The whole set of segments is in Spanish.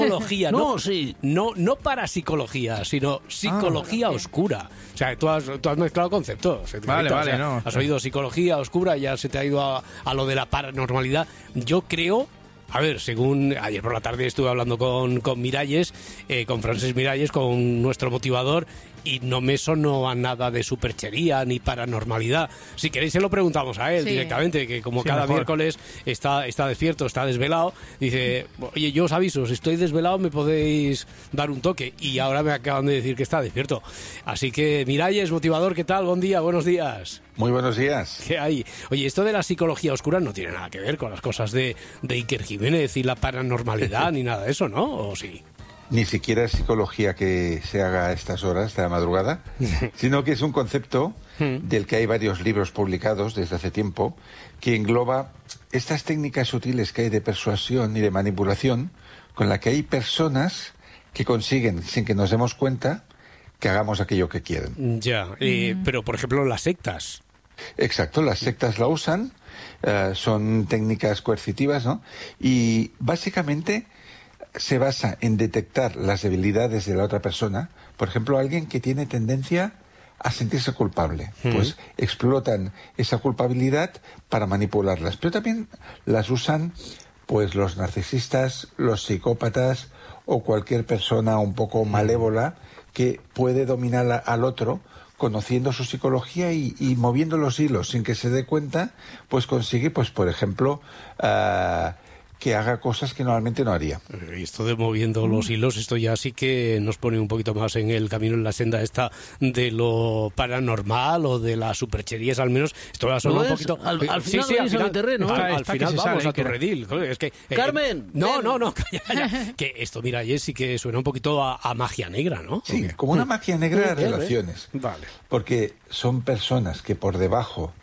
psicología, No, sí. No parapsicología, sino psicología oscura. O sea, tú has mezclado conceptos. Vale, O sea, no. has oído psicología oscura, ya se te ha ido a lo de la paranormalidad. Yo creo... A ver, según ayer por la tarde estuve hablando con Miralles, con Francesc Miralles, con nuestro motivador, y no me sonó a nada de superchería ni paranormalidad. Si queréis se lo preguntamos a él directamente, que como cada miércoles está despierto, está desvelado, dice, oye, yo os aviso, si estoy desvelado me podéis dar un toque, y ahora me acaban de decir que está despierto. Así que, Miralles, motivador, ¿qué tal? Buen día, buenos días. Muy buenos días. ¿Qué hay? Oye, esto de la psicología oscura no tiene nada que ver con las cosas de Iker Jiménez y la paranormalidad ni nada de eso, ¿no? ¿O sí? Ni siquiera es psicología que se haga a estas horas de la madrugada, sino que es un concepto del que hay varios libros publicados desde hace tiempo, que engloba estas técnicas sutiles que hay de persuasión y de manipulación, con la que hay personas que consiguen, sin que nos demos cuenta, que hagamos aquello que quieren. Ya, pero por ejemplo las sectas. Exacto, las sectas la usan, son técnicas coercitivas, ¿no? Y básicamente se basa en detectar las debilidades de la otra persona. Por ejemplo, alguien que tiene tendencia a sentirse culpable, pues explotan esa culpabilidad para manipularlas. Pero también las usan pues los narcisistas, los psicópatas o cualquier persona un poco malévola que puede dominar al otro, conociendo su psicología y moviendo los hilos sin que se dé cuenta, pues consigue, pues por ejemplo, que haga cosas que normalmente no haría. Y esto de moviendo los hilos, esto ya sí que nos pone un poquito más en el camino, en la senda esta de lo paranormal o de las supercherías, al menos. Esto va a sonar un poquito... Al final al terreno. Al final vamos a tu redil. Es que, ¡Carmen! No, calla. Que esto, mira, sí que suena un poquito a magia negra, ¿no? Sí, como una magia negra de relaciones. Vale. Porque son personas que por debajo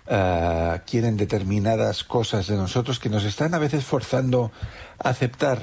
quieren determinadas cosas de nosotros, que nos están a veces forzando a aceptar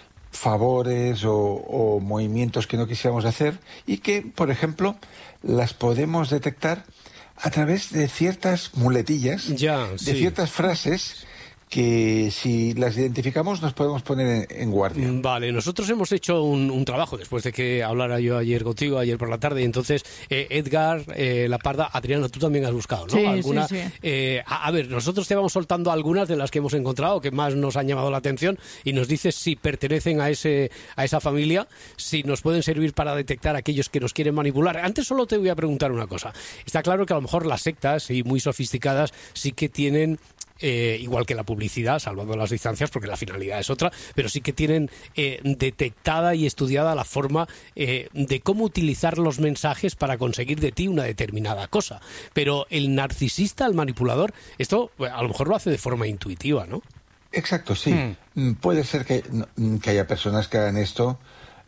favores o movimientos que no quisiéramos hacer, y que, por ejemplo, las podemos detectar a través de ciertas muletillas, de ciertas frases que si las identificamos nos podemos poner en guardia. Vale, nosotros hemos hecho un trabajo después de que hablara yo ayer contigo, ayer por la tarde, y entonces Edgar, La Parda, Adriana, tú también has buscado, ¿no? Sí, ¿Alguna? sí. A ver, nosotros te vamos soltando algunas de las que hemos encontrado, que más nos han llamado la atención, y nos dices si pertenecen a esa familia, si nos pueden servir para detectar a aquellos que nos quieren manipular. Antes solo te voy a preguntar una cosa. Está claro que a lo mejor las sectas, y muy sofisticadas, sí que tienen... igual que la publicidad, salvando las distancias, porque la finalidad es otra, pero sí que tienen detectada y estudiada la forma de cómo utilizar los mensajes para conseguir de ti una determinada cosa. Pero el narcisista, el manipulador, esto a lo mejor lo hace de forma intuitiva, ¿no? Exacto, sí. Puede ser que haya personas que hagan esto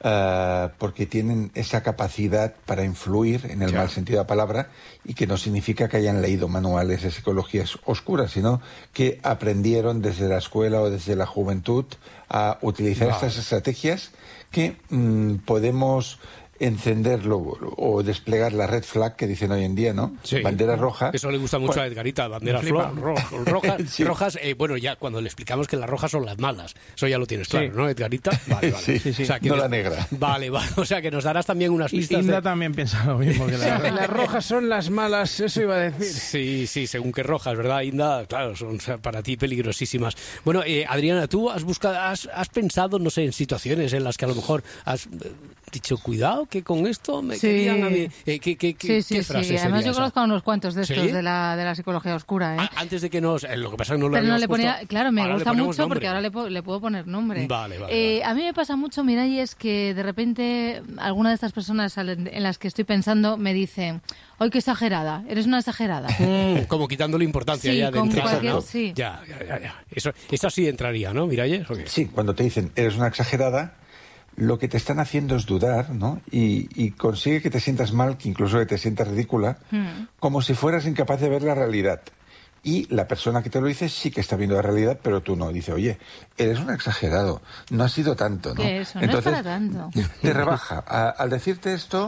porque tienen esa capacidad para influir, en el mal sentido de la palabra, y que no significa que hayan leído manuales de psicología oscura, sino que aprendieron desde la escuela o desde la juventud a utilizar estas estrategias que podemos encenderlo o desplegar la red flag que dicen hoy en día, ¿no? Sí. Bandera roja. Eso le gusta mucho a Edgarita, bandera rojas. Sí. Rojas, bueno, ya cuando le explicamos que las rojas son las malas, eso ya lo tienes claro, ¿no, Edgarita? Vale. Sí. O sea, que no la negra. Vale, o sea que nos darás también unas pistas. Inda también piensa lo mismo. Que las rojas son las malas, eso iba a decir. Sí, según qué rojas, ¿verdad, Inda? Claro, son para ti peligrosísimas. Bueno, Adriana, tú has pensado, no sé, en situaciones en las que a lo mejor has dicho, cuidado, que con esto me querían a mí. ¿Qué frase Además yo esa? conozco unos cuantos de estos ¿Sí? de la psicología oscura, ¿eh? Antes de que nos... lo que pasa es que no lo Pero no habíamos le ponía, puesto. claro, me Ahora gusta le ponemos mucho nombre. porque ahora le puedo poner nombre. Vale. A mí me pasa mucho, Miralles, que de repente alguna de estas personas en las que estoy pensando me dicen, ¡ay, qué exagerada! Eres una exagerada. Como quitándole importancia Sí, ya de como entrada, cualquier- ¿no? sí. Ya. Esta sí entraría, ¿no, Miralles? ¿O qué? Sí, cuando te dicen eres una exagerada, lo que te están haciendo es dudar, ¿no? Y consigue que te sientas mal, que incluso que te sientas ridícula, como si fueras incapaz de ver la realidad. Y la persona que te lo dice sí que está viendo la realidad, pero tú no. Dice, oye, eres un exagerado, no ha sido tanto, ¿no? Que eso, no Entonces, es para tanto. te rebaja. Al decirte esto,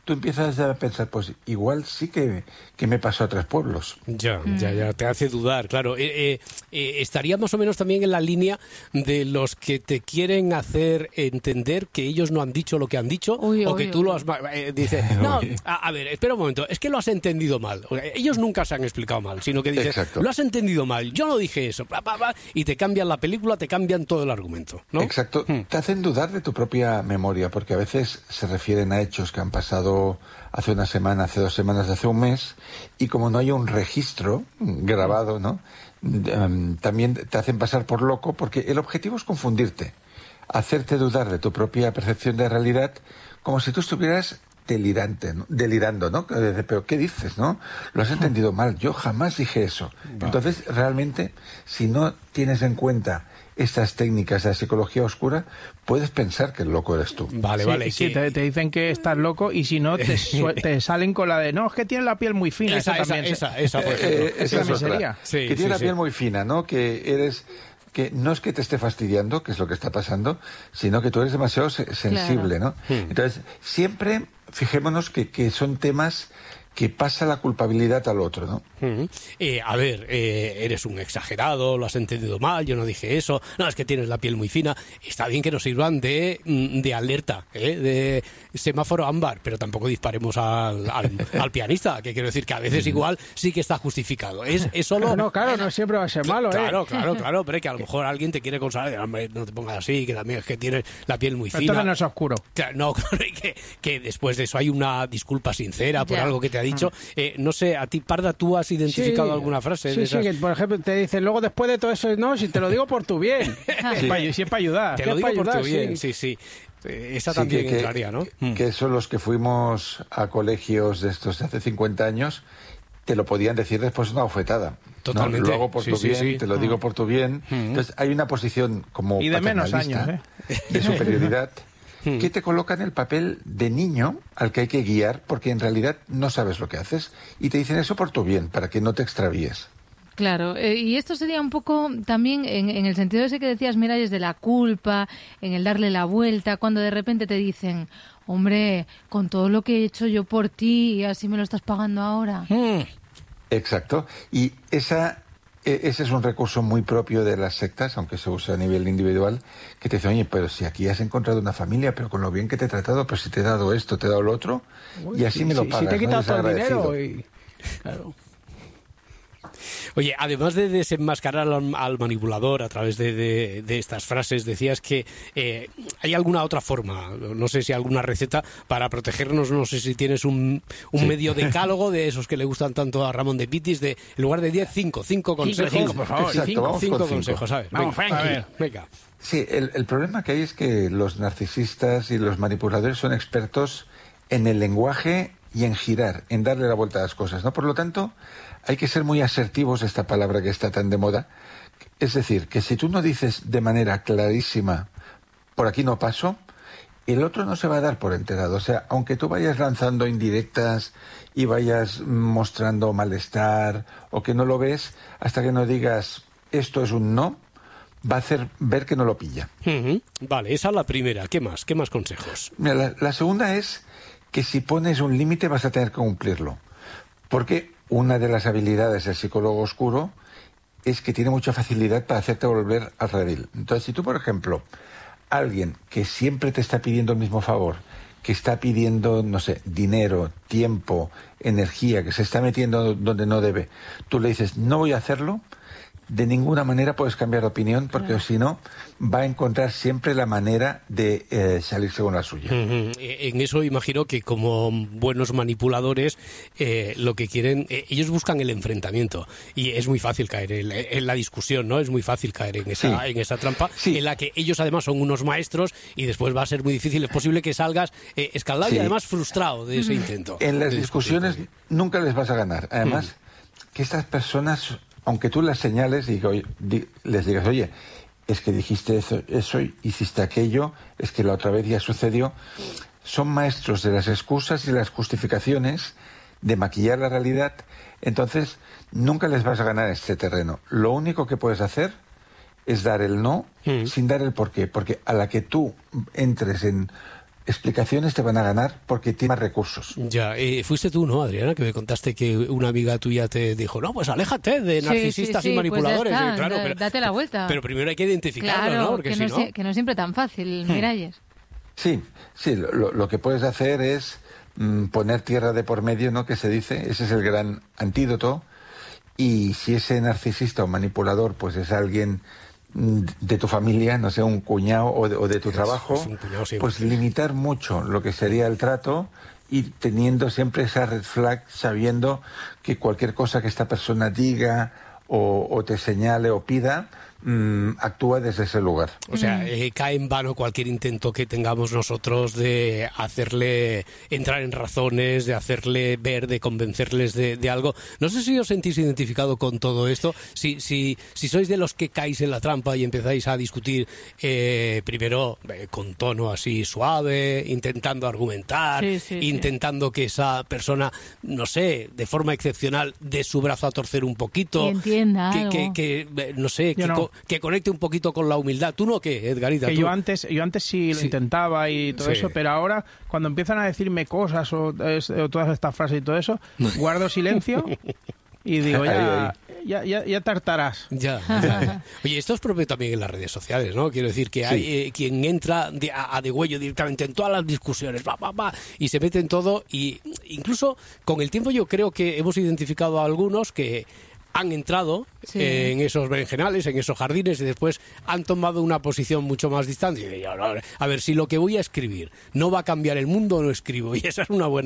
tú empiezas a pensar, pues igual sí que me pasó a 3 pueblos. Ya, te hace dudar, claro. Estaría más o menos también en la línea de los que te quieren hacer entender que ellos no han dicho lo que han dicho, o que tú lo has... dice, no, a ver, espera un momento, es que lo has entendido mal. Ellos nunca se han explicado mal, sino que dicen, exacto, lo has entendido mal, yo no dije eso, y te cambian la película, te cambian todo el argumento, ¿no? Exacto, te hacen dudar de tu propia memoria, porque a veces se refieren a hechos que han pasado hace una semana, hace 2 semanas, hace un mes, y como no hay un registro grabado, ¿no? También te hacen pasar por loco, porque el objetivo es confundirte, hacerte dudar de tu propia percepción de realidad, como si tú estuvieras delirando, ¿no? Pero ¿qué dices, no? Lo has entendido mal, yo jamás dije eso. Entonces, realmente, si no tienes en cuenta estas técnicas de la psicología oscura, puedes pensar que el loco eres tú. Vale. Sí, te dicen que estás loco, y si no, te salen con la de, no, es que tienes la piel muy fina. Esa, por ejemplo. Esa es otra. Sí, que tiene la piel muy fina, ¿no? Que no es que te esté fastidiando, que es lo que está pasando, sino que tú eres demasiado sensible, claro, ¿no? Entonces, siempre fijémonos que son temas que pasa la culpabilidad al otro, ¿no? A ver, eres un exagerado, lo has entendido mal, yo no dije eso, no, es que tienes la piel muy fina. Está bien que nos sirvan de alerta, de semáforo ámbar, pero tampoco disparemos al pianista, que quiero decir que a veces igual sí que está justificado. Es solo... No, claro, no siempre va a ser malo, Claro, pero que a lo mejor alguien te quiere consolar, hombre, no te pongas así, que también es que tienes la piel muy fina. Entonces no es oscuro. Claro, no, que después de eso hay una disculpa sincera por algo que te ha dicho. No sé, a ti, Parda, ¿tú has identificado alguna frase? Sí, que por ejemplo te dicen, luego después de todo eso, no, si te lo digo por tu bien. Si es para ayudar. Te lo digo por tu bien, sí. Esa también entraría, ¿no? Que son los que fuimos a colegios de estos de hace 50 años, te lo podían decir después de una bofetada. Totalmente. ¿No? Lo hago por tu bien, te lo digo por tu bien. Entonces hay una posición como y de menos años, de superioridad, que te coloca en el papel de niño al que hay que guiar, porque en realidad no sabes lo que haces, y te dicen eso por tu bien, para que no te extravíes. Claro, y esto sería un poco también en el sentido ese que decías, Miralles, de la culpa, en el darle la vuelta, cuando de repente te dicen, hombre, con todo lo que he hecho yo por ti, así me lo estás pagando ahora. Exacto, y ese es un recurso muy propio de las sectas, aunque se usa a nivel individual, que te dicen, oye, pero si aquí has encontrado una familia, pero con lo bien que te he tratado, pero si te he dado esto, te he dado lo otro, y así me lo pagas. Si te he quitado todo el dinero Claro. Oye, además de desenmascarar al manipulador a través de estas frases, decías que hay alguna otra forma, no sé si alguna receta para protegernos, no sé si tienes un medio decálogo de esos que le gustan tanto a Ramón de Pitis, de en lugar de 10, 5 consejos. 5, por favor. Exacto, 5 consejos, a ver. Vamos, venga. Sí, el problema que hay es que los narcisistas y los manipuladores son expertos en el lenguaje y en girar, en darle la vuelta a las cosas, ¿no? Por lo tanto, hay que ser muy asertivos, esta palabra que está tan de moda. Es decir, que si tú no dices de manera clarísima, por aquí no paso, el otro no se va a dar por enterado. O sea, aunque tú vayas lanzando indirectas y vayas mostrando malestar o que no lo ves, hasta que no digas esto es un no, va a hacer ver que no lo pilla. Vale, esa es la primera. ¿Qué más? ¿Qué más consejos? Mira, la segunda es que si pones un límite vas a tener que cumplirlo. Porque una de las habilidades del psicólogo oscuro es que tiene mucha facilidad para hacerte volver al redil. Entonces, si tú, por ejemplo, alguien que siempre te está pidiendo el mismo favor, que está pidiendo, no sé, dinero, tiempo, energía, que se está metiendo donde no debe, tú le dices, no voy a hacerlo, de ninguna manera puedes cambiar de opinión, porque si no, va a encontrar siempre la manera de salirse con la suya. En eso imagino que como buenos manipuladores lo que quieren, ellos buscan el enfrentamiento, y es muy fácil caer en la discusión, ¿no? Es muy fácil caer en esa trampa, en la que ellos además son unos maestros y después va a ser muy difícil, es posible que salgas escaldado y además frustrado de ese intento. En las discusiones nunca les vas a ganar. Además, que estas personas, aunque tú las señales y les digas, oye, es que dijiste eso, hiciste aquello, es que la otra vez ya sucedió, son maestros de las excusas y las justificaciones, de maquillar la realidad. Entonces, nunca les vas a ganar este terreno. Lo único que puedes hacer es dar el no sin dar el por qué, porque a la que tú entres en explicaciones te van a ganar porque tiene más recursos. Ya, fuiste tú, ¿no, Adriana? Que me contaste que una amiga tuya te dijo, no, pues aléjate de narcisistas y manipuladores. Pues ya está, claro, pero, date la vuelta. Pero primero hay que identificarlo, claro, ¿no? Porque que no es siempre tan fácil, Miralles. Sí, lo que puedes hacer es poner tierra de por medio, ¿no? Que se dice, ese es el gran antídoto. Y si ese narcisista o manipulador pues es alguien de tu familia, no sé, un cuñado o de tu trabajo, pues limitar mucho lo que sería el trato y teniendo siempre esa red flag, sabiendo que cualquier cosa que esta persona diga o te señale o pida, actúa desde ese lugar. O sea, cae en vano cualquier intento que tengamos nosotros de hacerle entrar en razones, de hacerle ver, de convencerles de algo. No sé si os sentís identificado con todo esto, si sois de los que caéis en la trampa y empezáis a discutir primero con tono así suave, intentando argumentar, intentando que esa persona, no sé, de forma excepcional, dé su brazo a torcer un poquito. Y entienda que no sé, que conecte un poquito con la humildad. ¿Tú no qué, Edgarita? Que yo antes sí lo intentaba y todo eso, pero ahora cuando empiezan a decirme cosas o todas estas frases y todo eso, guardo silencio y digo, ya tartarás. Ya. Oye, esto es propio también en las redes sociales, ¿no? Quiero decir que hay quien entra a degüello directamente en todas las discusiones, y se mete en todo, y incluso con el tiempo yo creo que hemos identificado a algunos que han entrado en esos berenjenales, en esos jardines, y después han tomado una posición mucho más distante. Y yo, a ver, si lo que voy a escribir no va a cambiar el mundo, no escribo. Y esa es una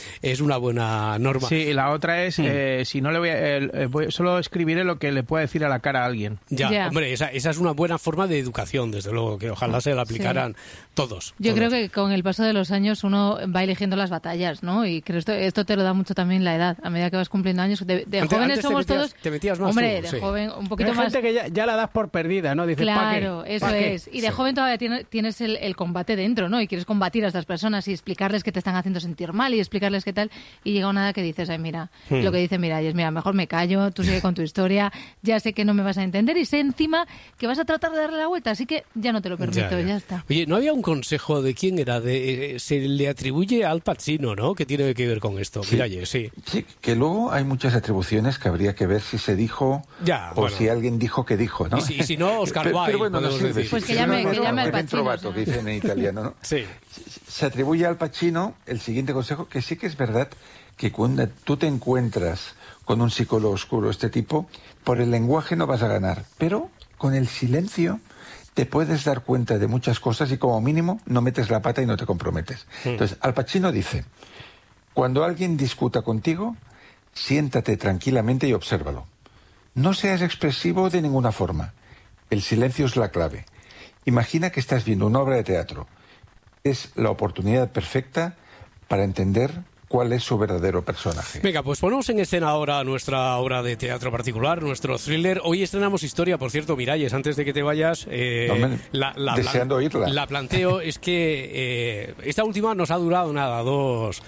buena norma. Sí, y la otra es, si no le solo escribiré lo que le pueda decir a la cara a alguien. Ya. Hombre, esa es una buena forma de educación, desde luego, que ojalá se la aplicaran todos. Yo creo que con el paso de los años uno va eligiendo las batallas, ¿no? Y creo que esto te lo da mucho también la edad. A medida que vas cumpliendo años, de jóvenes somos todos... Te metías más hombre, tú, de joven un poquito hay más... gente que ya la das por perdida, ¿no? Dices, claro, ¿pa qué? eso es. Y de joven todavía tienes el combate dentro, ¿no? Y quieres combatir a estas personas y explicarles que te están haciendo sentir mal y explicarles qué tal. Y llega una edad que dices, ay, mira, lo que dice Miralles, mira, mejor me callo, tú sigue con tu historia, ya sé que no me vas a entender y sé encima que vas a tratar de darle la vuelta, así que ya no te lo permito, ya está. Oye, ¿no había un consejo de quién era? Se le atribuye a Al Pacino, ¿no? Que tiene que ver con esto. Miralles, sí, que luego hay muchas atribuciones que habría que ver si se dijo si alguien dijo que dijo, ¿no? Y si no, Oscar Wilde, pero bueno, no sirve. Pues que llame al Pacino. Trovato, que dicen en italiano, ¿no? Sí. Se atribuye al Pacino el siguiente consejo, que sí que es verdad que cuando tú te encuentras con un psicólogo oscuro, este tipo, por el lenguaje no vas a ganar, pero con el silencio te puedes dar cuenta de muchas cosas y como mínimo no metes la pata y no te comprometes. Entonces, Al Pacino dice, cuando alguien discuta contigo, siéntate tranquilamente y obsérvalo. No seas expresivo de ninguna forma. El silencio es la clave. Imagina que estás viendo una obra de teatro. Es la oportunidad perfecta para entender cuál es su verdadero personaje. Venga, pues ponemos en escena ahora nuestra obra de teatro particular, nuestro thriller. Hoy estrenamos historia, por cierto, Miralles, antes de que te vayas, deseando oírla. La planteo, es que esta última nos ha durado dos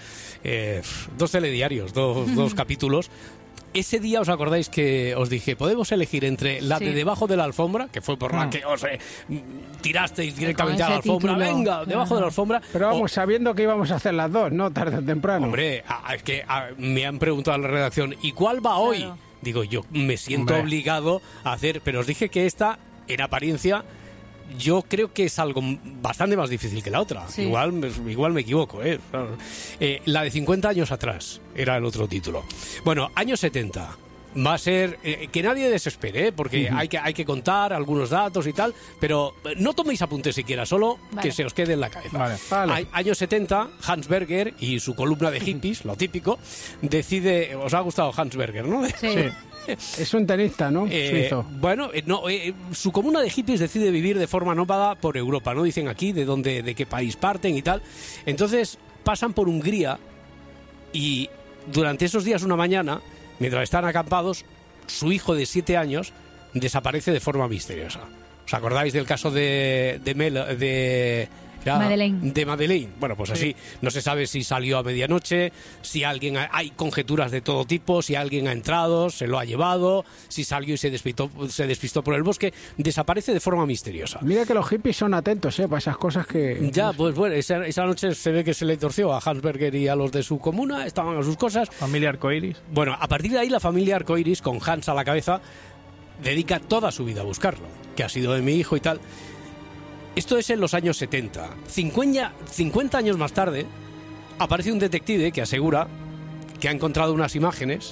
telediarios, dos capítulos. Ese día os acordáis que os dije, podemos elegir entre la de Debajo de la alfombra, que fue por la que os tirasteis directamente a la alfombra, venga, debajo de la alfombra. Pero vamos, sabiendo que íbamos a hacer las dos, ¿no? Tarde o temprano. Hombre, es que me han preguntado en la redacción, ¿y cuál va hoy? Digo, yo me siento obligado a hacer, pero os dije que esta, en apariencia, yo creo que es algo bastante más difícil que la otra. Sí. Igual me equivoco, ¿eh? La de 50 años atrás era el otro título. Bueno, años 70. Va a ser... que nadie desespere, porque hay que contar algunos datos y tal, pero no toméis apuntes siquiera, solo que se os quede en la cabeza. Vale. Años 70, Hans Berger y su columna de hippies, lo típico, decide... ¿Os ha gustado Hans Berger, no? Sí. Es un tenista, ¿no? Suizo. Bueno, su comuna de hippies decide vivir de forma nómada por Europa, ¿no? Dicen aquí de qué país parten y tal. Entonces pasan por Hungría y durante esos días, una mañana, mientras están acampados, su hijo de 7 años desaparece de forma misteriosa. ¿Os acordáis del caso de Madeleine. De Madeleine. Bueno, pues así, no se sabe si salió a medianoche, si hay conjeturas de todo tipo, si alguien ha entrado, se lo ha llevado, si salió y se despistó por el bosque, desaparece de forma misteriosa. Mira que los hippies son atentos, para esas cosas que... Ya, pues bueno, esa noche se ve que se le torció a Hansberger y a los de su comuna, estaban a sus cosas. Familia Arcoiris. Bueno, a partir de ahí la familia Arcoiris, con Hans a la cabeza, dedica toda su vida a buscarlo, que ha sido de mi hijo y tal. Esto es en los años 70. 50 años más tarde, aparece un detective que asegura que ha encontrado unas imágenes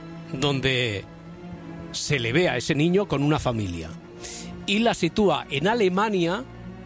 donde se le ve a ese niño con una familia. Y la sitúa en Alemania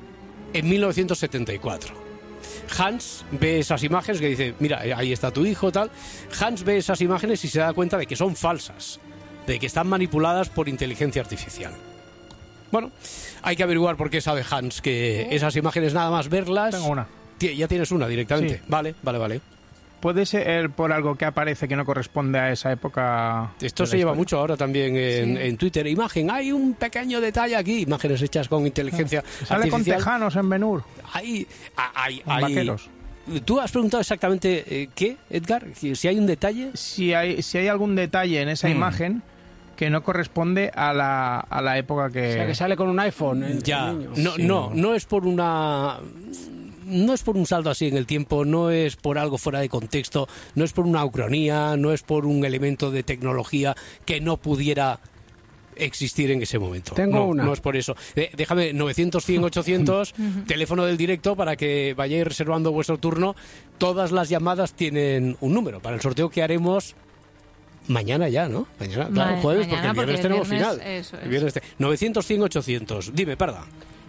en 1974. Hans ve esas imágenes que dice, mira, ahí está tu hijo, tal. Hans ve esas imágenes y se da cuenta de que son falsas, de que están manipuladas por inteligencia artificial. Bueno, hay que averiguar por qué sabe Hans que esas imágenes, nada más verlas... Tengo una. Ya tienes una directamente. Sí. Vale. ¿Puede ser por algo que aparece que no corresponde a esa época? Esto se lleva mucho ahora también en Twitter. Imagen, hay un pequeño detalle aquí. Imágenes hechas con inteligencia artificial. Sale con tejanos en Ben-Hur. Hay vaqueros. ¿Tú has preguntado exactamente qué, Edgar? Si hay un detalle. Si hay algún detalle en esa imagen que no corresponde a la época que... O sea, que sale con un iPhone. Ya, niño. no es por una... No es por un salto así en el tiempo, no es por algo fuera de contexto, no es por una ucronía, no es por un elemento de tecnología que no pudiera existir en ese momento. Tengo una. No es por eso. Déjame, 900-100-800, teléfono del directo para que vayáis reservando vuestro turno. Todas las llamadas tienen un número para el sorteo que haremos mañana ya, ¿no? Mañana, claro, jueves, mañana, porque el viernes tenemos final. Eso es. El viernes 900-100-800. Dime, Parda.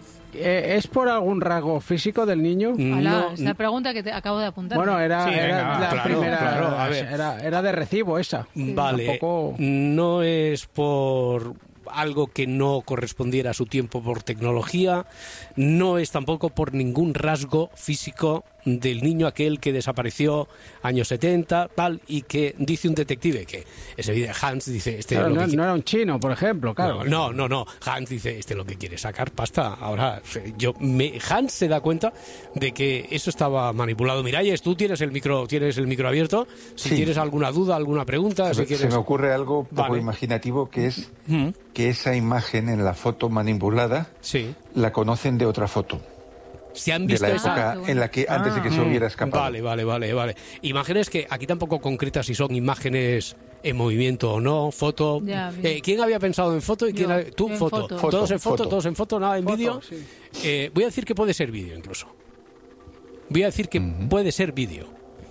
¿Es por algún rasgo físico del niño? Esta pregunta que te acabo de apuntar. Bueno, era la primera. Claro, a ver. Era de recibo esa. Vale, Tampoco... no es por algo que no correspondiera a su tiempo por tecnología, no es tampoco por ningún rasgo físico del niño aquel que desapareció años 70, tal, y que dice un detective que ese Hans dice claro, no era un chino, por ejemplo, claro. No, Hans dice lo que quiere sacar pasta. Ahora Hans se da cuenta de que eso estaba manipulado. Miralles, tú tienes el micro abierto. Si tienes alguna duda, alguna pregunta, si quieres... Se me ocurre algo poco imaginativo, que es que esa imagen en la foto manipulada la conocen de otra foto. ¿Se han visto de la época en la que antes de que se hubiera escapado? Vale. Imágenes que aquí tampoco concretas si son imágenes en movimiento o no, foto. ¿Quién había pensado en foto y quién tú? Foto. Todos en foto, nada en vídeo. Sí. Voy a decir que puede ser vídeo incluso. Puede ser vídeo.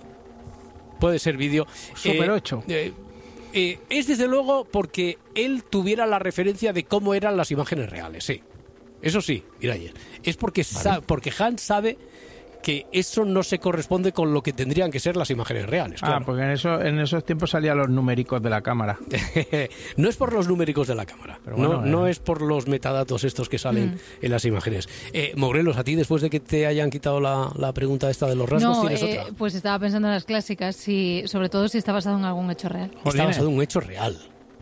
Super 8. Es desde luego porque él tuviera la referencia de cómo eran las imágenes reales, sí. Eso sí, Miralles. Es porque Hans sabe que eso no se corresponde con lo que tendrían que ser las imágenes reales. Claro. Porque en esos tiempos salían los numéricos de la cámara. No es por los numéricos de la cámara. Pero bueno, no es por los metadatos estos que salen en las imágenes. Morelos, a ti, después de que te hayan quitado la pregunta esta de los rasgos, ¿tienes otra? Pues estaba pensando en las clásicas, sobre todo si está basado en algún hecho real. Está basado en un hecho real.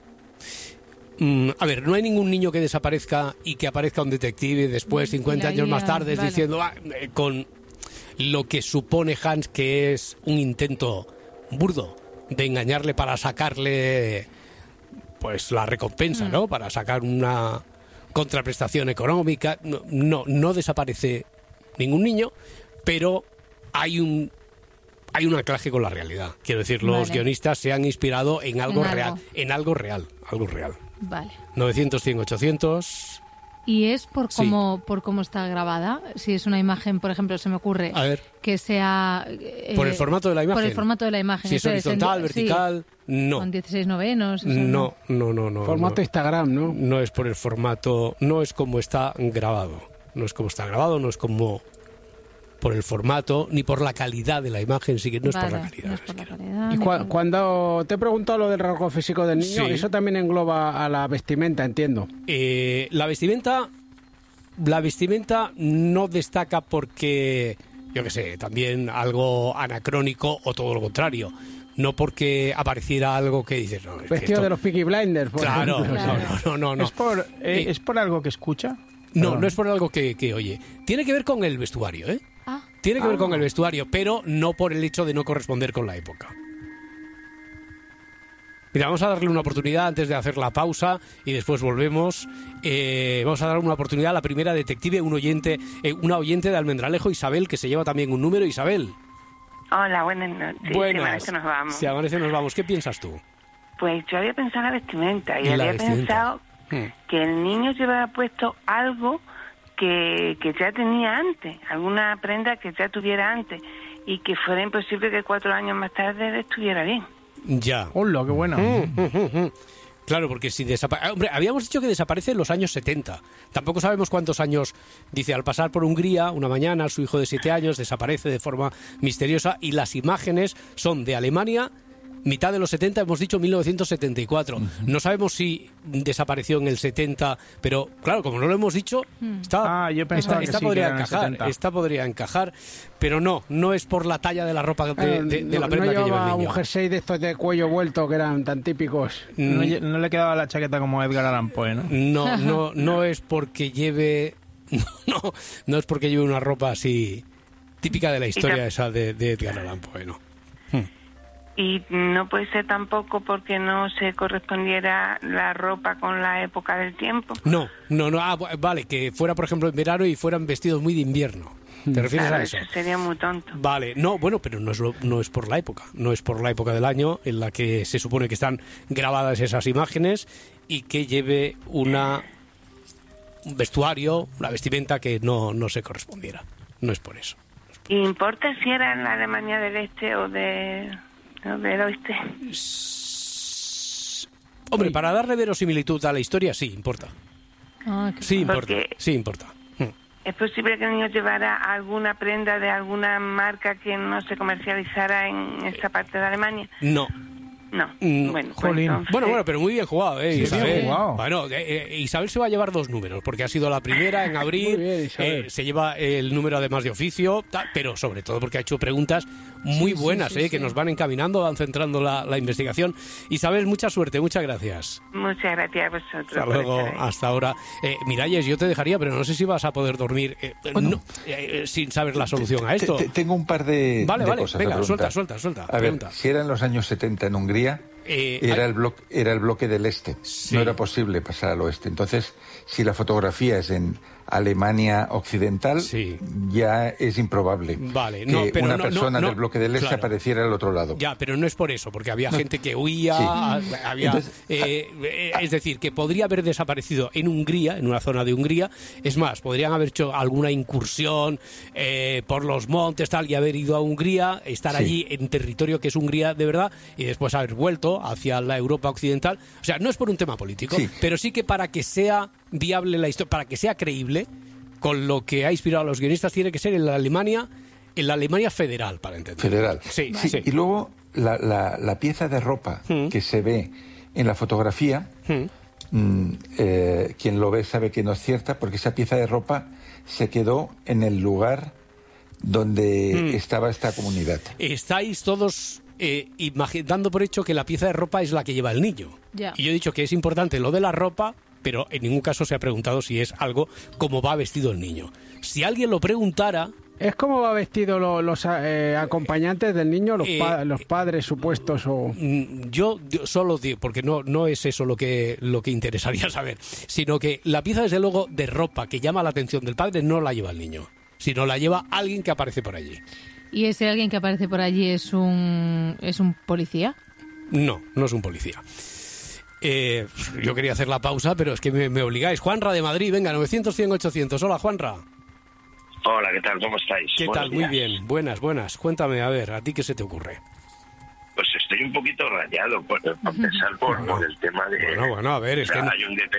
A ver, no hay ningún niño que desaparezca y que aparezca un detective después, 50 años más tarde, diciendo, con lo que supone Hans que es un intento burdo de engañarle para sacarle pues la recompensa, ¿no? Para sacar una contraprestación económica. No desaparece ningún niño, pero hay un anclaje con la realidad. Quiero decir, los guionistas se han inspirado en algo real. Vale. 900-100-800. ¿Y es por cómo está grabada? Si es una imagen, por ejemplo, se me ocurre que sea... ¿Por el formato de la imagen? Por el formato de la imagen. Si es horizontal, vertical, no. Con 16 novenos. No. Formato Instagram, ¿no? No es por el formato, no es como está grabado. No es como por el formato, ni por la calidad de la imagen, no es por la calidad. Y cuando te he preguntado lo del rasgo físico del niño, eso también engloba a la vestimenta, entiendo. La vestimenta no destaca porque, yo qué sé, también algo anacrónico o todo lo contrario. No porque apareciera algo que dices... No, vestido de los Peaky Blinders, por ejemplo. No. ¿Es por algo que escucha? No es por algo que oye. Tiene que ver con el vestuario, ¿eh? Tiene que ver con el vestuario, pero no por el hecho de no corresponder con la época. Mira, vamos a darle una oportunidad antes de hacer la pausa y después volvemos. Vamos a dar una oportunidad a la primera detective, una oyente de Almendralejo, Isabel, que se lleva también un número. Isabel. Hola, buenas noches. Buenas. Si amanece nos vamos. Si amanece nos vamos. ¿Qué piensas tú? Pues yo había pensado en la vestimenta y había pensado que el niño llevaba puesto algo que ya tenía antes, alguna prenda que ya tuviera antes y que fuera imposible que 4 años más tarde estuviera bien. Ya. ¡Hola, qué bueno! Claro, porque si desaparece... Hombre, habíamos dicho que desaparece en los años 70. Tampoco sabemos cuántos años. Dice, al pasar por Hungría, una mañana, su hijo de 7 años desaparece de forma misteriosa y las imágenes son de Alemania, mitad de los 70, hemos dicho 1974. No sabemos si desapareció en el 70, pero claro, como no lo hemos dicho, esta podría encajar, pero no es por la talla de la ropa de la prenda que lleva el niño. Un jersey de estos de cuello vuelto que eran tan típicos. No le quedaba la chaqueta como Edgar Allan Poe, ¿no? No es porque lleve no es porque lleve una ropa así típica de la historia esa de Edgar Allan Poe, ¿no? Y no puede ser tampoco porque no se correspondiera la ropa con la época del tiempo. No. Vale, que fuera, por ejemplo, en verano y fueran vestidos muy de invierno. ¿Te refieres a eso? Eso sería muy tonto. Vale, pero no es por la época. No es por la época del año en la que se supone que están grabadas esas imágenes y que lleve un vestuario, una vestimenta que no se correspondiera. No es por eso. ¿Importa si era en la Alemania del Este o del Oeste? Hombre, para darle verosimilitud a la historia, sí, importa. Sí, importa. ¿Es posible que el niño llevara alguna prenda de alguna marca que no se comercializara en esta parte de Alemania? No. Bueno, bueno, pero muy bien jugado, Isabel. Bien jugado. Bueno, Isabel se va a llevar 2 números, porque ha sido la primera en abrir, bien, se lleva el número además de oficio, pero sobre todo porque ha hecho preguntas muy buenas, que nos van encaminando, van centrando la investigación. Isabel, mucha suerte, muchas gracias. Muchas gracias a vosotros. Hasta luego, hasta ahora. Miralles, yo te dejaría, pero no sé si vas a poder dormir sin saber la solución a esto. Tengo un par de cosas. Venga, suelta. A ver, si era en los años 70 en Hungría, era el bloque del este. Sí. No era posible pasar al oeste. Entonces, si la fotografía es en Alemania occidental, ya es improbable que una persona del bloque del este apareciera al otro lado. Ya, pero no es por eso, porque había gente que huía, es decir, que podría haber desaparecido en Hungría, en una zona de Hungría. Es más, podrían haber hecho alguna incursión por los montes y haber ido a Hungría, estar allí en territorio que es Hungría de verdad, y después haber vuelto hacia la Europa occidental. O sea, no es por un tema político, pero sí que para que sea viable la historia, para que sea creíble, con lo que ha inspirado a los guionistas, tiene que ser en la Alemania federal, para entender. Federal. Sí. Y luego la pieza de ropa que se ve en la fotografía, quien lo ve sabe que no es cierta, porque esa pieza de ropa se quedó en el lugar donde estaba esta comunidad. Estáis todos dando por hecho que la pieza de ropa es la que lleva el niño. Y yo he dicho que es importante lo de la ropa, pero en ningún caso se ha preguntado si es algo como va vestido el niño. Si alguien lo preguntara... ¿Es como va vestido los acompañantes del niño, los padres supuestos? Yo solo digo, porque no es eso lo que interesaría saber, sino que la pieza, desde luego, de ropa que llama la atención del padre no la lleva el niño, sino la lleva alguien que aparece por allí. ¿Y ese alguien que aparece por allí es un policía? No es un policía. Yo quería hacer la pausa, pero es que me obligáis. Juanra de Madrid, venga, 900-100-800. Hola, Juanra. Hola, ¿qué tal? ¿Cómo estáis? ¿Qué tal? Muy bien. Buenas. Cuéntame, a ver, ¿a ti qué se te ocurre? Pues estoy un poquito rayado por pensar por el tema de... Bueno, a ver, es que...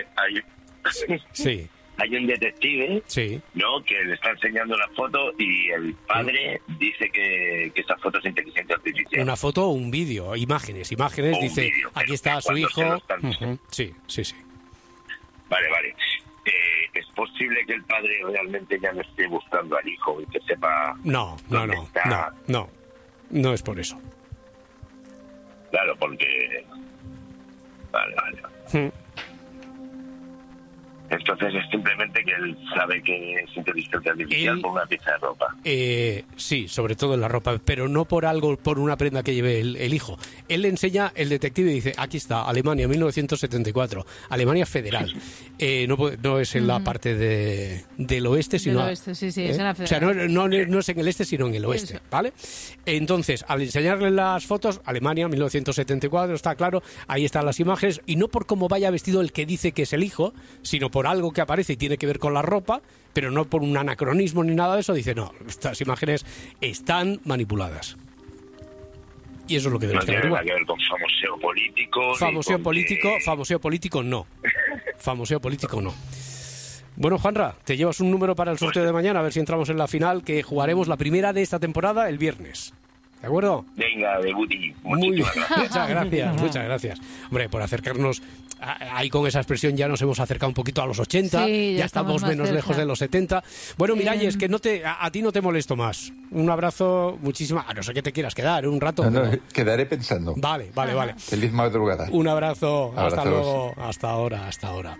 Sí. Hay un detective, ¿no?, que le está enseñando una foto y el padre dice que esa foto es inteligencia artificial. ¿Una foto o un vídeo? Imágenes. Dice, vídeo, aquí está su hijo. Sí. Vale. ¿Es posible que el padre realmente ya no esté buscando al hijo y que sepa dónde está? No es por eso. Claro, porque... Vale. Entonces entonces es simplemente que él sabe que es inteligencia artificial por una pieza de ropa. Sí, sobre todo en la ropa, pero no por algo, por una prenda que lleve el hijo. Él le enseña, el detective dice, aquí está, Alemania, 1974, Alemania federal. No es en la parte del oeste, sino... Del oeste, sí, es en la federal. O sea, no es en el este, sino en el oeste, eso. ¿Vale? Entonces, al enseñarle las fotos, Alemania, 1974, está claro, ahí están las imágenes, y no por cómo vaya vestido el que dice que es el hijo, sino por algo que aparece y tiene que ver con la ropa, pero no por un anacronismo ni nada de eso, dice, no, estas imágenes están manipuladas. Y eso es lo que debemos averiguar. No tiene nada que ver con famoseo político. Famoseo político no. Famoseo político no. Bueno, Juanra, te llevas un número para el sorteo de mañana, a ver si entramos en la final, que jugaremos la primera de esta temporada el viernes. ¿De acuerdo? Venga, de Guti. Muchas gracias. Hombre, por acercarnos, ahí con esa expresión ya nos hemos acercado un poquito a los 80, ya estamos menos cerca. Lejos de los 70. Bueno, Miralles, que a ti no te molesto más. Un abrazo, muchísimas... A no ser que te quieras quedar un rato. No, quedaré pensando. Vale. Feliz madrugada. Un abrazo. Hasta luego. Hasta ahora.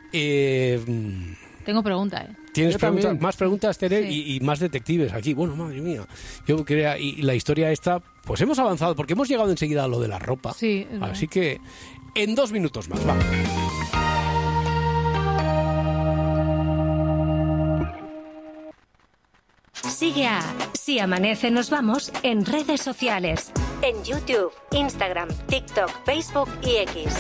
Tengo pregunta, ¿Tienes preguntas? Más preguntas, Tere, sí. y más detectives aquí. Bueno, madre mía. Yo quería, y la historia esta, pues hemos avanzado, porque hemos llegado enseguida a lo de la ropa. Sí. Así que en 2 minutos más, va. Sigue a Si Amanece Nos Vamos en redes sociales. En YouTube, Instagram, TikTok, Facebook y X.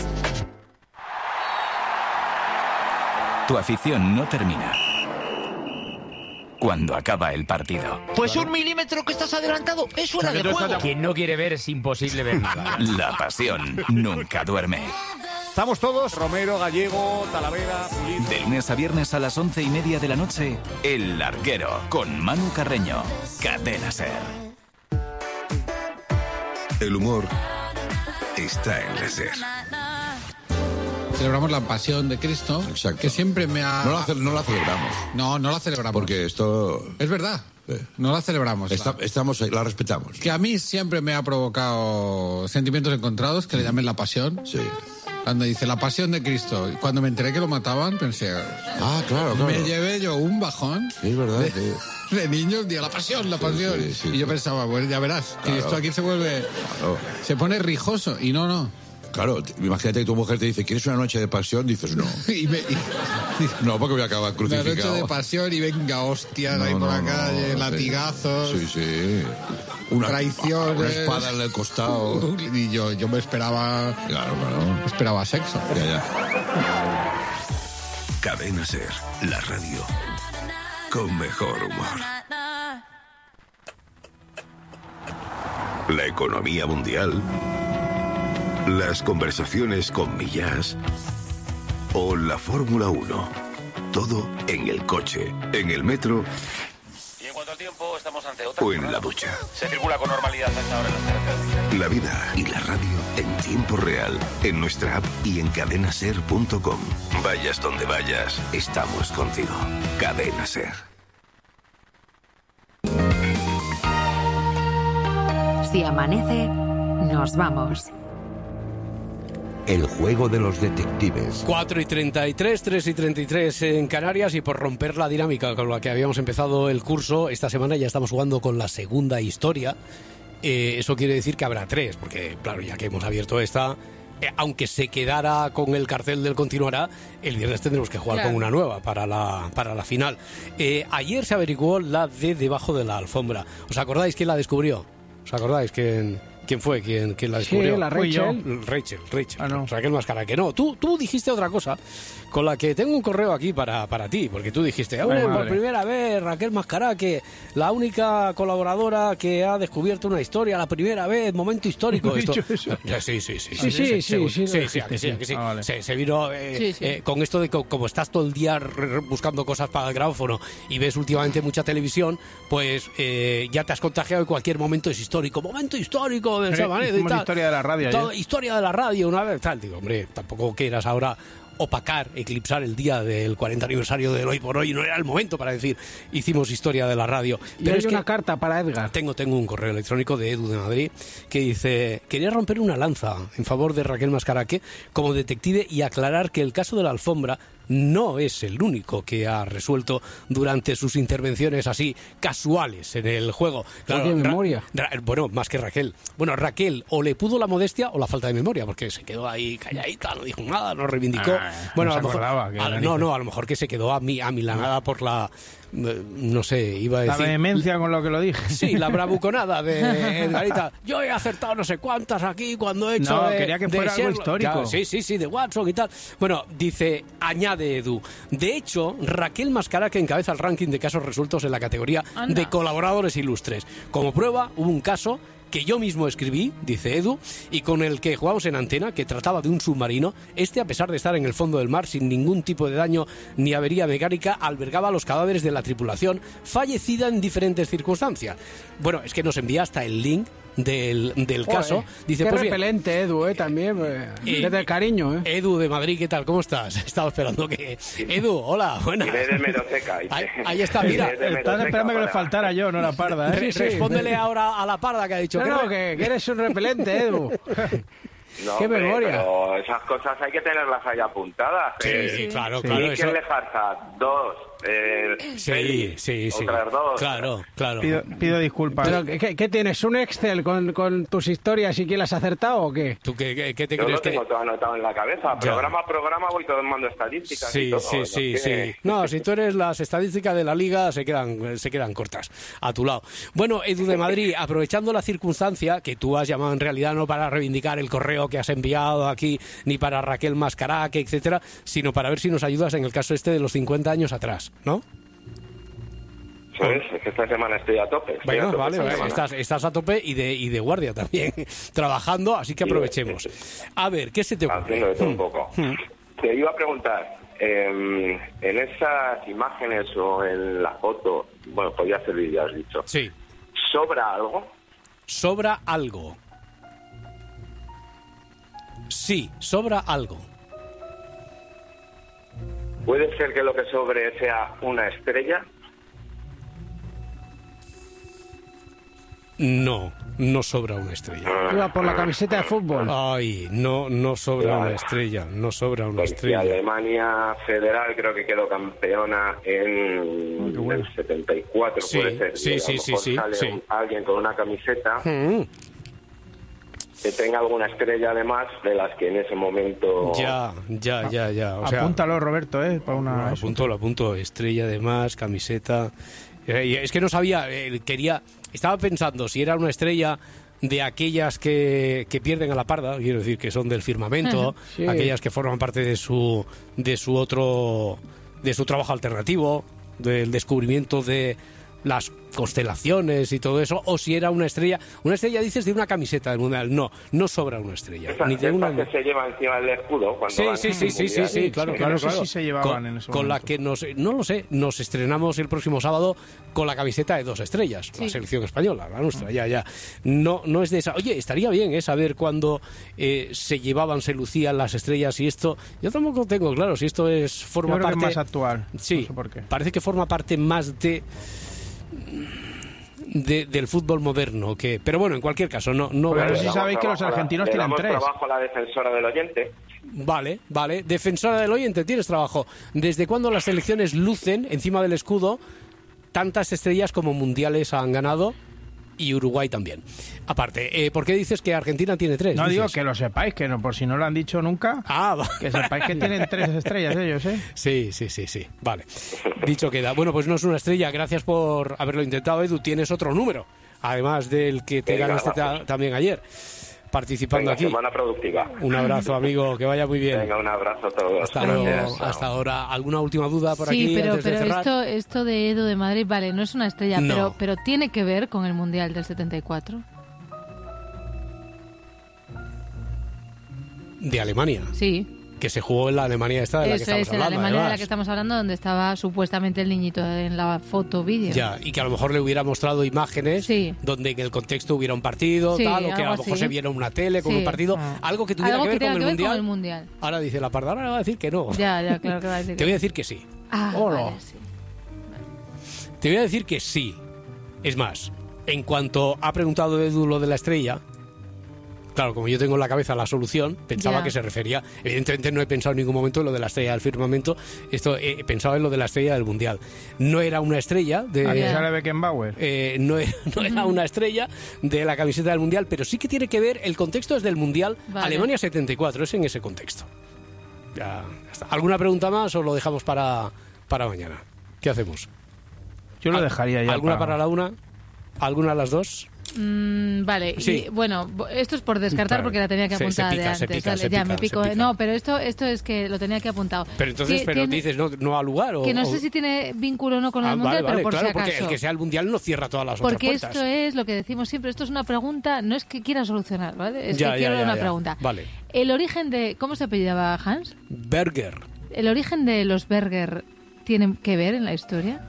Tu afición no termina cuando acaba el partido. Pues 1 milímetro que estás adelantado es fuera de juego. Quien no quiere ver es imposible ver nada. La pasión nunca duerme. Estamos todos, Romero, Gallego, Talavera, Pulido. De lunes a viernes a las 11:30 de la noche, El Larguero, con Manu Carreño. Cadena SER. El humor está en la SER. Celebramos la pasión de Cristo. Exacto. Que siempre me ha... No la celebramos. No la celebramos. Porque esto... Es verdad. No la celebramos. La respetamos. Que a mí siempre me ha provocado sentimientos encontrados, que le llamen la pasión. Sí. Cuando dice la pasión de Cristo, y cuando me enteré que lo mataban, pensé... claro. Me llevé yo un bajón. Sí, es verdad. De niños, la pasión. Sí. Y yo pensaba, bueno, ya verás, claro. Cristo aquí se vuelve... Claro. Se pone rijoso, y no. Claro, imagínate que tu mujer te dice, ¿quieres una noche de pasión? Dices, no. No, porque voy a acabar crucificado. Una noche de pasión y venga, hostias ahí por la calle, latigazos. Sí. Traiciones. Una espada en el costado. Y yo me esperaba... Claro. Esperaba sexo. Ya. Cadena SER, la radio con mejor humor. La economía mundial... Las conversaciones con Millás o la Fórmula 1. Todo en el coche, en el metro y en cuanto al tiempo estamos ante otra o en la ducha. Se circula con normalidad hasta ahora en las carreteras. La vida y la radio en tiempo real, en nuestra app y en cadenaser.com. Vayas donde vayas, estamos contigo. Cadena SER. Si amanece, nos vamos. El juego de los detectives. 4:33, 3:33 en Canarias, y por romper la dinámica con la que habíamos empezado el curso, esta semana ya estamos jugando con la segunda historia. Eso quiere decir que habrá 3, porque claro, ya que hemos abierto esta, aunque se quedara con el cartel del continuará, el viernes tendremos que jugar con una nueva para la final. Ayer se averiguó la de debajo de la alfombra. ¿Os acordáis quién la descubrió? ¿Os acordáis quién fue quien la descubrió? Sí, la Rachel. Rachel. No. Raquel Mascaraque. No, tú dijiste otra cosa, con la que tengo un correo aquí para ti, porque tú dijiste, por primera vez Raquel Mascaraque, la única colaboradora que ha descubierto una historia, la primera vez, momento histórico. Esto... Sí. Se vino con esto de que como estás todo el día buscando cosas para el gráfono y ves últimamente mucha televisión, pues ya te has contagiado y cualquier momento es histórico. Momento histórico de Samanez y tal. Historia de la radio. Historia de la radio una vez, tal. Digo, hombre, tampoco quieras ahora opacar, eclipsar el día del 40 aniversario del Hoy por Hoy. No era el momento para decir, hicimos historia de la radio. Pero hay una carta para Edgar. Tengo un correo electrónico de Edu de Madrid que dice: quería romper una lanza en favor de Raquel Mascaraque como detective y aclarar que el caso de la alfombra no es el único que ha resuelto durante sus intervenciones así casuales en el juego. Claro, ¿qué memoria? Bueno, más que Raquel. Bueno, Raquel o le pudo la modestia o la falta de memoria, porque se quedó ahí calladita, no dijo nada, no reivindicó. Bueno, a lo mejor que se quedó amilanada por la... No sé, iba a decir... La vehemencia con lo que lo dije. Sí, la bravuconada de Edgarita. Yo he acertado no sé cuántas aquí cuando he hecho... No, quería que fuera algo histórico. Ya, sí, de Watson y tal. Bueno, dice, añade Edu. De hecho, Raquel Mascará, que encabeza el ranking de casos resueltos en la categoría de colaboradores ilustres. Como prueba, hubo un caso que yo mismo escribí, dice Edu, y con el que jugamos en Antena, que trataba de un submarino. A pesar de estar en el fondo del mar sin ningún tipo de daño ni avería mecánica, albergaba los cadáveres de la tripulación, fallecida en diferentes circunstancias. Bueno, es que nos envía hasta el link del caso. Dice, qué pues repelente, Edu, también, desde el cariño. Edu de Madrid, ¿qué tal? ¿Cómo estás? Estaba esperando que... Edu, hola, buenas. Y de Meroseca. Ahí está, mira. Estás esperando que le faltara yo, no la Parda. Respóndele ahora a la Parda que ha dicho. No, que eres un repelente, Edu. No, ¡Qué memoria! Pero esas cosas hay que tenerlas ahí apuntadas. Sí, claro. ¿Y quién le farsa? 2. Sí. Otras 2. Claro. Pido disculpas. ¿Pero qué tienes? ¿Un Excel con tus historias y quién las ha acertado o qué? ¿Tú qué te Yo crees lo tengo todo anotado en la cabeza. Programa a programa voy tomando estadísticas. Sí. No, si tú eres las estadísticas de la Liga, se quedan cortas a tu lado. Bueno, Edu de Madrid, aprovechando la circunstancia que tú has llamado en realidad no para reivindicar el correo que has enviado aquí, ni para Raquel Mascará, etcétera, sino para ver si nos ayudas en el caso de los 50 años atrás, ¿no? Es que esta semana estoy a tope. Bueno, vale, estás a tope y de guardia también, trabajando, así que aprovechemos. A ver, ¿qué se te ocurre? Haciendo de todo un poco. Te iba a preguntar, en esas imágenes o en la foto, bueno, podría ser vídeo, has dicho. Sí. ¿Sobra algo? ¿Sobra algo? Sí, sobra algo. ¿Puede ser que lo que sobre sea una estrella? No sobra una estrella. Iba por la camiseta de fútbol. Ay, no sobra una estrella, Porque Alemania Federal creo que quedó campeona en el 74, puede ser. Sí. Sale alguien con una camiseta que tenga alguna estrella además de las que en ese momento... Ya. O sea, apúntalo, Roberto, para una... Lo apunto, estrella además, camiseta... Es que no sabía, estaba pensando si era una estrella de aquellas que pierden a la Parda, quiero decir que son del firmamento, sí. Aquellas que forman parte de su trabajo alternativo, del descubrimiento de las constelaciones y todo eso, o si era una estrella dices de una camiseta del Mundial. No sobra una estrella. Ni de una que se lleva encima del escudo cuando sí, claro. No sé si se llevaban en eso. Con la que no lo sé, nos estrenamos el próximo sábado con la camiseta de 2 estrellas, la selección española, la nuestra, ya. No es de esa. Oye, estaría bien saber cuándo se lucían las estrellas y esto. Yo tampoco tengo claro si esto forma parte. Es más actual. Sí, no sé por qué. Parece que forma parte más del fútbol moderno, pero bueno, en cualquier caso no pero si sabéis que los argentinos tienen 3. Trabajo a la defensora del oyente. Vale, defensora del oyente, tienes trabajo. ¿Desde cuándo las selecciones lucen encima del escudo tantas estrellas como mundiales han ganado? Y Uruguay también. Aparte, ¿por qué dices que Argentina tiene 3? No, digo que lo sepáis, que no, por si no lo han dicho nunca. Que sepáis que tienen 3 estrellas ellos, ¿eh? Sí. Vale. Dicho queda. Bueno, pues no es una estrella. Gracias por haberlo intentado, Edu. Tienes otro número, además del que te ganaste también ayer, participando aquí. Semana productiva. Un abrazo, amigo, que vaya muy bien. Venga, un abrazo a todos. Hasta luego. Hasta ahora. ¿Alguna última duda por aquí? Sí, pero antes de cerrar? esto de Edu de Madrid, vale, no es una estrella, no. pero tiene que ver con el Mundial del 74. De Alemania. Sí. Que se jugó en la Alemania esta de la que estamos hablando. En la Alemania además. de la que estamos hablando, donde estaba supuestamente el niñito en la foto vídeo. Ya, y que a lo mejor le hubiera mostrado imágenes donde en el contexto hubiera un partido, o que a lo mejor se viera una tele con un partido, algo que tuviera que ver con el Mundial. Ahora dice la Parda, ahora va a decir que no. Ya, claro que va a decir Te voy a decir que sí. Vale, sí. Te voy a decir que sí. Es más, en cuanto ha preguntado Edu lo de la estrella, Claro, como yo tengo en la cabeza la solución, pensaba que se refería, evidentemente no he pensado en ningún momento en lo de la estrella del firmamento, he pensado en lo de la estrella del Mundial. No era una estrella de... ¿Aquí sale Beckenbauer? No era una estrella de la camiseta del Mundial, pero sí que tiene que ver, el contexto es del Mundial Alemania 74, es en ese contexto. Ya está. ¿Alguna pregunta más o lo dejamos para mañana? ¿Qué hacemos? Yo lo dejaría ya. ¿Alguna para la una? ¿Alguna a las dos? Vale, sí. Y bueno, esto es por descartar porque la tenía que apuntar de antes. Me pico. No, pero esto es que lo tenía que apuntado. Pero entonces, dices no al lugar o... Que no sé si tiene vínculo o no con el Mundial, pero por si acaso. Porque el que sea el Mundial no cierra todas las otras puertas. Porque esto es lo que decimos siempre, esto es una pregunta, no es que quiera solucionar, ¿vale? Es que quiero una pregunta. Vale. El origen de... ¿Cómo se apellidaba Hans? Berger. ¿El origen de los Berger tiene que ver en la historia?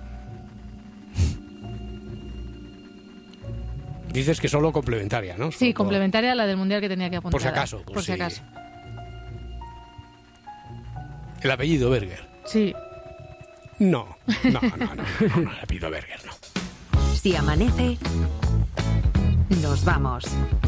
Dices que solo complementaria, ¿no? Sí, complementaria a la del Mundial que tenía que apuntar. Por si acaso. Por si acaso. ¿El apellido Berger? Sí. No, el apellido Berger no. Si amanece, nos vamos.